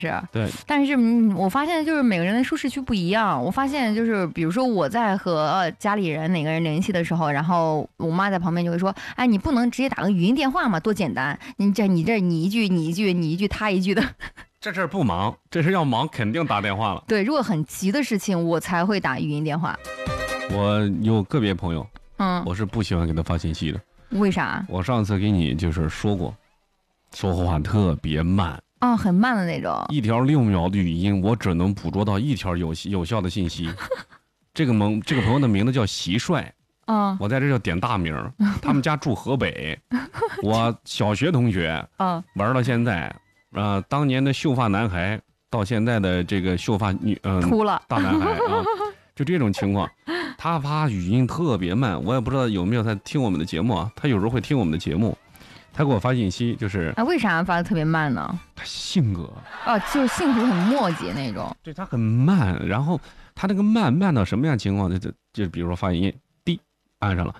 是， 对， 但是我发现就是每个人的舒适区不一样。我发现就是，比如说我在和家里人哪个人联系的时候，然后我妈在旁边就会说：“哎，你不能直接打个语音电话嘛，多简单！你一句你一句你一句他一句的。” 这事儿不忙，这事要忙肯定打电话了。 对，如果很急的事情，我才会打语音电话。 我有个别朋友，我是不喜欢给他发信息的。 为啥？ 我上次给你就是说过，说话特别慢。 很慢的那种， 一条6秒的语音，我只能捕捉到一条有效的信息。这个朋友的名字叫蟋蟀，我在这叫点大名。他们家住河北，我小学同学，玩到现在，当年的秀发男孩到现在的这个秀发秃了大男孩啊，就这种情况。他发语音特别慢，我也不知道有没有在听我们的节目啊。他有时候会听我们的节目。他给我发信息，就是为啥发的特别慢呢？ 他性格就是性格很磨叽那种。 对，他很慢，然后他那个慢到什么样情况？就比如说发语音，滴按上了，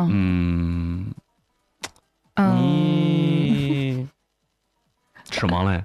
你吃吗嘞？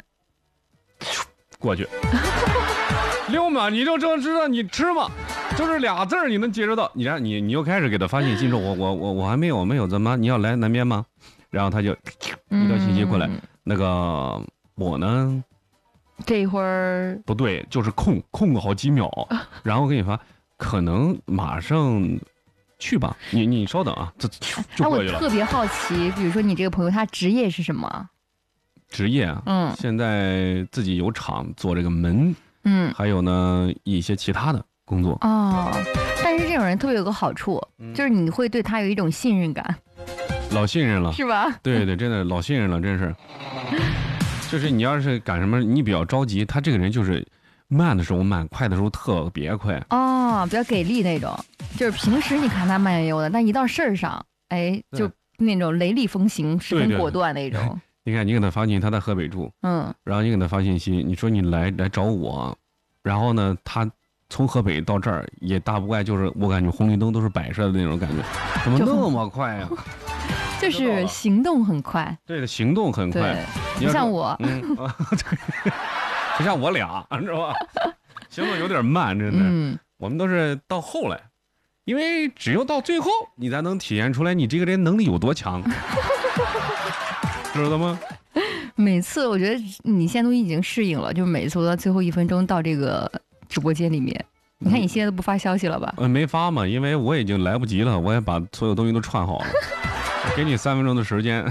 过去6秒，你就知道你吃吗？就是俩字你能接受到。你又开始给他发信息说，我还没有，怎么你要来南边吗？然后他就一条信息过来，那个我呢， 这一会儿不对，就是空个好几秒，然后给你发，可能马上去吧，你稍等啊，就过去了。 我特别好奇，比如说你这个朋友他职业是什么？ 职业啊，现在自己有厂做这个门，还有呢一些其他的工作。 但是这种人特别有个好处，就是你会对他有一种信任感。 老信任了， 是吧？ 对，真的老信任了，真是。就是你要是干什么，你比较着急，他这个人就是慢的时候慢，快的时候特别快。 比较给力那种。就是平时你看他慢悠悠的，但一到事儿上，就那种雷厉风行、十分果断那种。 你看，你给他发信息，他在河北住，然后你给他发信息，你说你来找我，然后呢，他从河北到这儿也大不怪，就是我感觉红绿灯都是摆设的那种感觉，怎么那么快呀？ 就是行动很快， 对的，行动很快。 不像我， 不像我俩，知道吧？行动有点慢，真的。我们都是到后来，因为只有到最后，你才能体现出来你这个人能力有多强，知道吗？ 每次我觉得你现在都已经适应了，就每次到最后1分钟到这个直播间里面。你看你现在都不发消息了吧？ 没发嘛，因为我已经来不及了，我也把所有东西都串好了。给你3分钟的时间，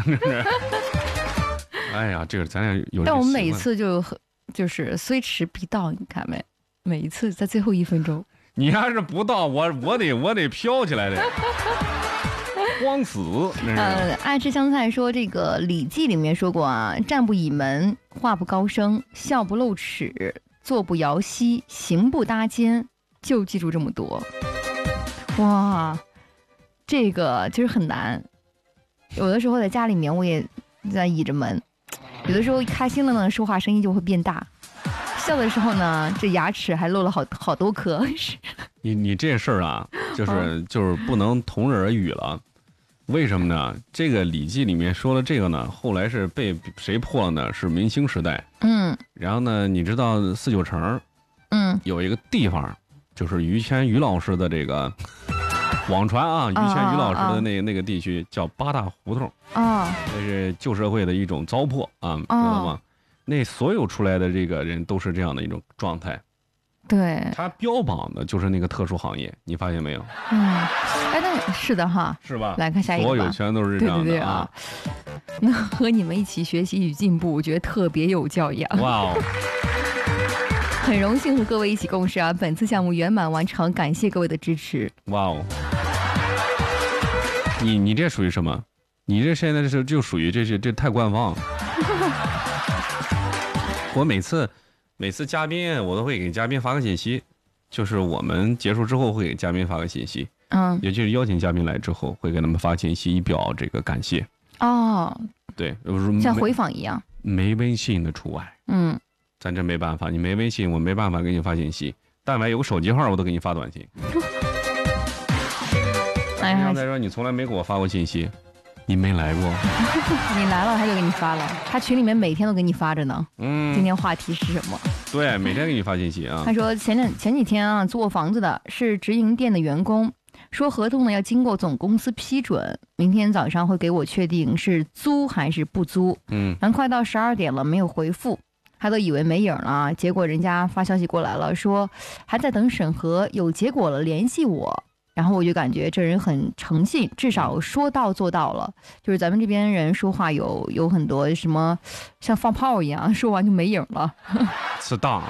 哎呀，这个咱俩有。 但我们每一次就是虽迟必到，你看没？每一次在最后1分钟。 你要是不到，我得飘起来的，慌死。 爱吃香菜说这个《礼记》里面说过啊，站不倚门，话不高声，笑不露齿，坐不摇膝，行不搭肩，就记住这么多。哇，这个其实很难。有的时候在家里面我也在倚着门，有的时候开心了呢，说话声音就会变大，笑的时候呢，这牙齿还露了好多颗。 你这事儿啊，就是不能同日而语了。为什么呢？这个《礼记》里面说了这个呢，后来是被谁破了呢？是明清时代。然后呢，你知道4九城，有一个地方，就是于谦于老师的这个网传啊，于谦于老师的那个地区叫八大胡同那是旧社会的一种糟粕啊，知道吗？那所有出来的这个人都是这样的一种状态。 对， 他标榜的就是那个特殊行业，你发现没有？ 那是的哈， 是吧？ 来看下一个吧， 所有全都是这样的啊。 那和你们一起学习与进步，我觉得特别有教养。 哇哦！ 很荣幸和各位一起共事啊！本次项目圆满完成，感谢各位的支持。 哇哦！你这属于什么？你这现在就属于这太官方。我每次嘉宾我都会给嘉宾发个信息，就是我们结束之后会给嘉宾发个信息，也就是邀请嘉宾来之后会给他们发信息以表这个感谢。对， 像回访一样， 没微信的除外。咱这没办法，你没微信，我没办法给你发信息。但凡有个手机号，我都给你发短信。再说你从来没给我发过信息， 你没来过。 你来了他就给你发了，他群里面每天都给你发着呢。今天话题是什么？ 对，每天给你发信息啊。 他说前几天啊，租我房子的是直营店的员工，说合同呢要经过总公司批准，明天早上会给我确定是租还是不租。然后快到12点了没有回复，他都以为没影了，结果人家发消息过来了，说还在等审核，有结果了联系我。然后我就感觉这人很诚信，至少说到做到了。就是咱们这边人说话有很多什么像放炮一样，说完就没影了。 是当。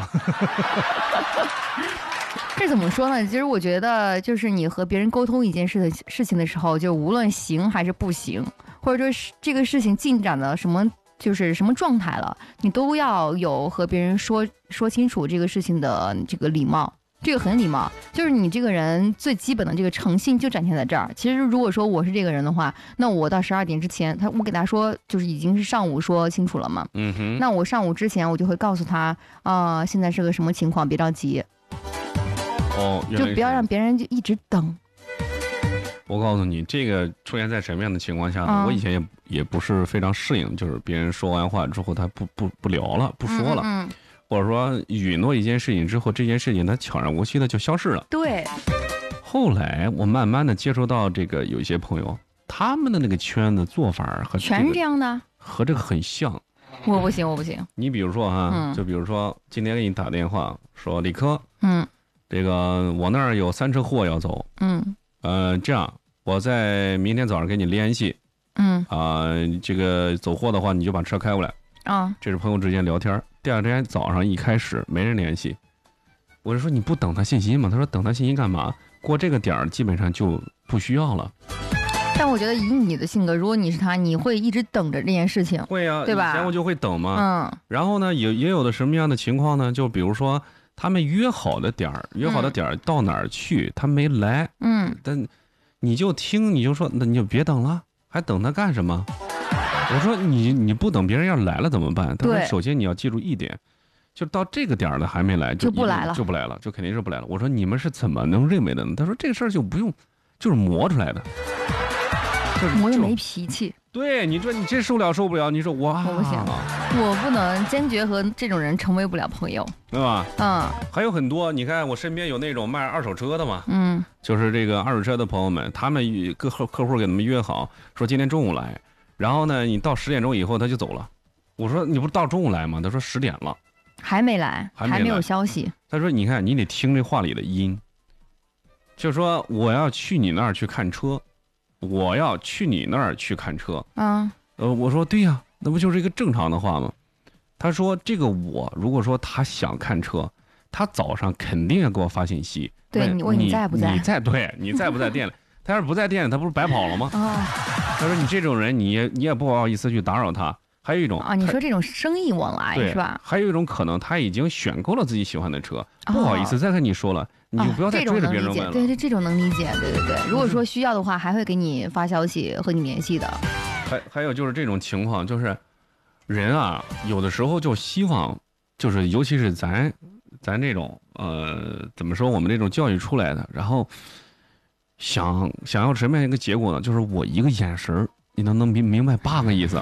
这怎么说呢？其实我觉得，就是你和别人沟通一件事情的时候，就无论行还是不行，或者说这个事情进展的就是什么状态了，你都要有和别人说清楚这个事情的这个礼貌。这个很礼貌，就是你这个人最基本的这个诚信就展现在这儿。其实如果说我是这个人的话，那我到12点之前，我给他说就是已经是上午说清楚了嘛。那我上午之前我就会告诉他现在是个什么情况，别着急。就不要让别人就一直等。 我告诉你，这个出现在什么样的情况下呢？我以前也不是非常适应，就是别人说完话之后他不聊了，不说了。或者说允诺一件事情之后，这件事情它悄然无息的就消失了。 对。 后来我慢慢的接触到这个有一些朋友，他们的那个圈子做法和全是这样的， 和这个很像。 我不行。 你比如说就比如说今天给你打电话说李科，这个我那儿有3车货要走，这样我在明天早上给你联系，这个走货的话你就把车开过来。这是朋友之间聊天。第二天早上一开始没人联系，我就说你不等他信息吗？他说等他信息干嘛？过这个点儿基本上就不需要了。 但我觉得以你的性格，如果你是他，你会一直等着这件事情。 会啊， 对吧？ 以前我就会等嘛。然后呢，也有的什么样的情况呢？就比如说他们约好的点儿到哪儿去，他没来。但你就听，你就说那你就别等了，还等他干什么？我说你不等别人要来了怎么办？他说首先你要记住一点，就到这个点儿了还没来就不来了， 就肯定是不来了。我说你们是怎么能认为的呢？他说这个事儿就不用，就是磨出来的， 磨又没脾气。 对，你说你这受不了？你说我不行，我不能坚决和这种人成为不了朋友， 对吧？还有很多，你看我身边有那种卖2手车的嘛，就是这个2手车的朋友们，他们客户给他们约好说今天中午来。然后呢，你到10点钟以后他就走了。我说你不是到中午来吗？他说10点了， 还没来，还没有消息。 他说你看你得听这话里的音，就说我要去你那儿去看车，我要去你那儿去看车。我说对呀，那不就是一个正常的话吗？他说这个我如果说他想看车，他早上肯定要给我发信息。 对，你问你在不在？ 你在不在店里？他要是不在店里，他不是白跑了吗？他说你这种人，你也不好意思去打扰他。还有一种你说这种生意往来是吧？ 还有一种可能，他已经选购了自己喜欢的车，不好意思再跟你说了，你就不要再追着别人问了。 对，这种能理解。对。如果说需要的话，还会给你发消息和你联系的。 还有就是这种情况，就是人啊，有的时候就希望，就是尤其是咱这种怎么说，我们这种教育出来的，然后。想要什么样一个结果呢？就是我一个眼神你能明白8个意思。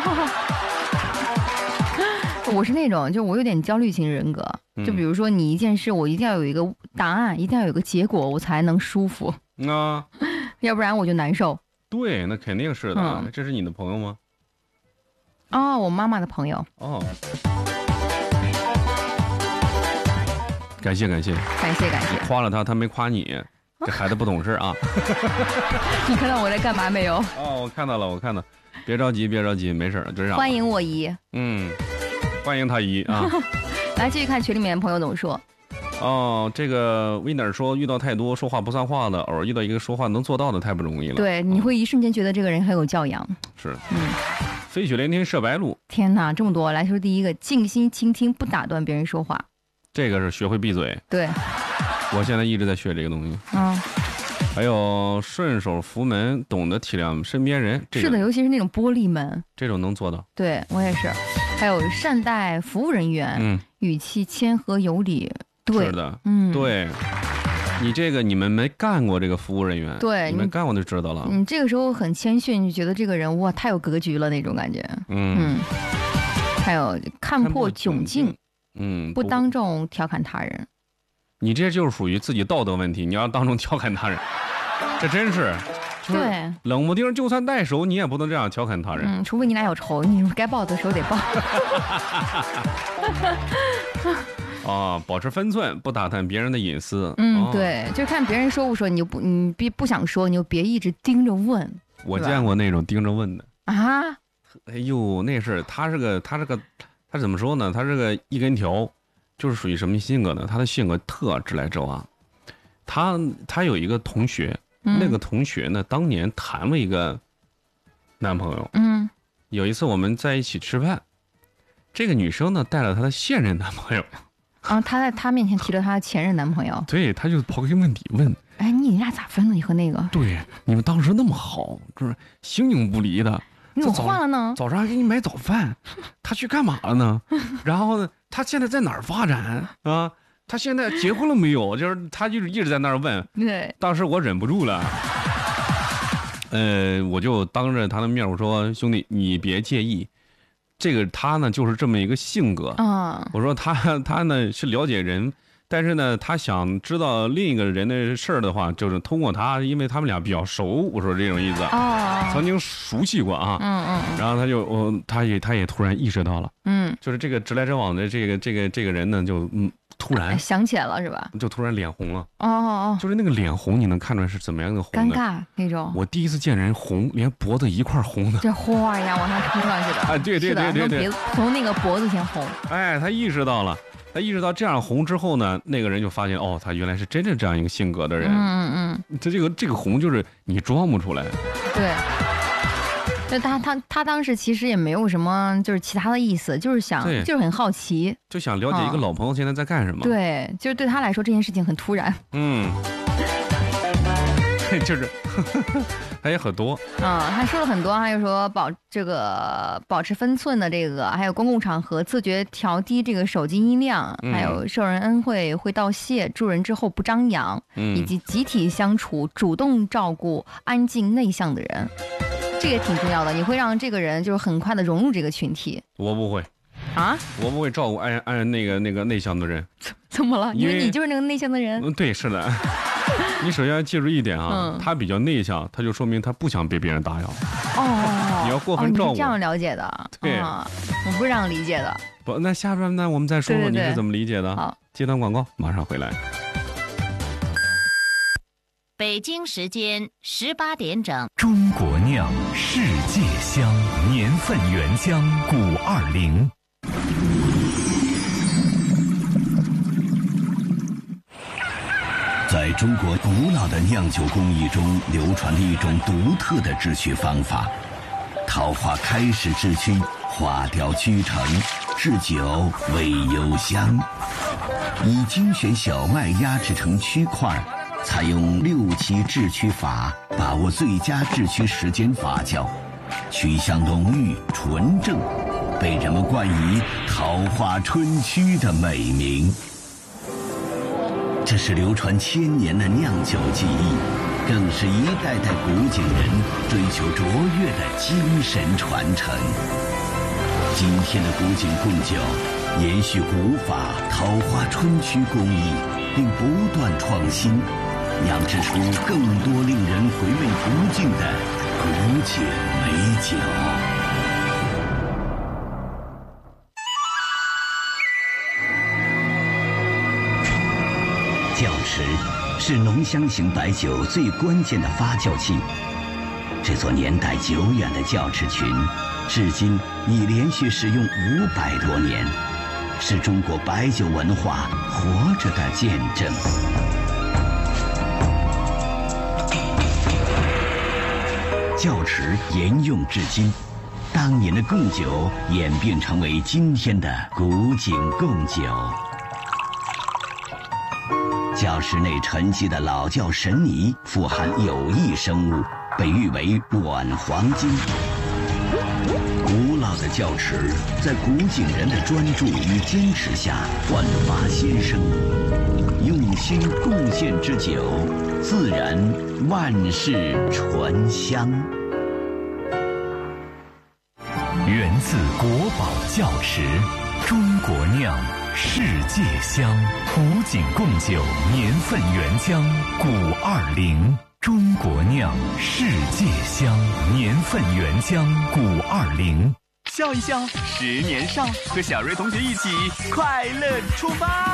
我是那种，就我有点焦虑型人格。就比如说你一件事，我一定要有一个答案，一定要有个结果，我才能舒服。要不然我就难受。 对，那肯定是的。这是你的朋友吗？ 我妈妈的朋友。 感谢。 你夸了他，他没夸你。这孩子不懂事啊！ 你看到我在干嘛没有？ 我看到了，别着急，没事，就这样。 欢迎我姨。 欢迎他姨啊！ 来继续看群里面朋友怎么说。 这个 Winner 说遇到太多说话不算话的，偶尔遇到一个说话能做到的太不容易了。 对，你会一瞬间觉得这个人很有教养。 是。飞雪连天射白鹿。 天哪，这么多！来说第一个，静心倾听，不打断别人说话。 这个是学会闭嘴。 对。 我现在一直在学这个东西。还有顺手扶门，懂得体谅身边人。 是的，尤其是那种玻璃门， 这种能做到。 对，我也是。还有善待服务人员，语气谦和有礼。对是的，对。 你这个你们没干过这个服务人员， 对， 你们干过就知道了。 你这个时候很谦逊，你就觉得这个人哇太有格局了那种感觉。还有看破窘境，不当众调侃他人。 你这就是属于自己道德问题，你要当众调侃他人，这真是。 对， 冷不丁就算带手，你也不能这样调侃他人。 除非你俩有仇，你该报的时候得报。 保持分寸，不打探别人的隐私。 对，就看别人说不说，你不想说，你就别一直盯着问。 我见过那种盯着问的啊！ 哎呦，那是他怎么说呢？他是个一根条，就是属于什么性格呢？他的性格特直来直往。他有一个同学。那个同学呢，当年谈了一个男朋友。有一次我们在一起吃饭，这个女生呢带了她的现任男朋友。 她在她面前提了她的前任男朋友。 对，她就刨开问题问：“ 哎，你俩咋分的？你和那个？” 对，你们当时那么好，就是形影不离的。 你怎么换了呢？ 早上还给你买早饭，他去干嘛了呢？然后呢，他现在在哪儿发展啊？他现在结婚了没有？就是他就是一直在那儿问。 对， 当时我忍不住了，我就当着他的面我说：“兄弟，你别介意，这个他呢就是这么一个性格啊。”我说他呢是了解人，但是呢他想知道另一个人的事儿的话，就是通过他，因为他们俩比较熟。我说这种意思曾经熟悉过啊。然后他也突然意识到了，就是这个直来直往的这个人呢就突然想起来了是吧？ 就突然脸红了。就是那个脸红，你能看出来是怎么样的红的？ 尴尬那种。我第一次见人红，连脖子一块红的。 这哗呀往上冲上去的。 对， 从那个脖子先红。 他意识到了，他意识到这样红之后呢，那个人就发现他原来是真正这样一个性格的人。这个红就是你装不出来。 对。就他当时其实也没有什么就是其他的意思，就是很好奇， 就想了解一个老朋友现在在干什么。 对，就是对他来说这件事情很突然。 就是他也很多他说了很多，还有说保持分寸的这个，还有公共场合自觉调低这个手机音量，还有受人恩惠会道谢，助人之后不张扬，以及集体相处主动照顾安静内向的人。这也挺重要的，你会让这个人就是很快的融入这个群体。 我不会我不会照顾按那个内向的人。 怎么了？因为你就是那个内向的人。 对，是的。你首先要记住一点他比较内向，他就说明他不想被别人打扰。你要过分照顾。你是这样了解的？ 对， 我不是这样理解的。 不，那下边呢，我们再说说你是怎么理解的。 好， 接段广告，马上回来。 北京时间18点整。 中国酿，世界香，年份原浆520。在中国古老的酿酒工艺中，流传着一种独特的制曲方法。桃花开始制曲，花雕曲成，制酒味幽香。以精选小麦压制成曲块，采用6期制曲法，把握最佳制曲时间发酵，曲香浓郁纯正，被人们冠以桃花春曲的美名。这是流传1000年的酿酒技艺，更是一代代古井人追求卓越的精神传承。今天的古井贡酒延续古法桃花春曲工艺，并不断创新，酿制出更多令人回味不尽的古井美酒。窖池是浓香型白酒最关键的发酵器。这座年代久远的窖池群，至今已连续使用500多年，是中国白酒文化活着的见证。窖池沿用至今，当年的贡酒演变成为今天的古井贡酒。窖池内沉积的老窖神泥富含有益生物，被誉为卵黄金。古老大的窖池，在古井人的专注与坚持下焕发新生。用心贡献之酒，自然万世醇香。源自国宝窖池，中国酿，世界香。古井贡酒年份原浆520，中国酿，世界香，年份原浆520。 笑一笑，10年少，和小瑞同学一起快乐出发。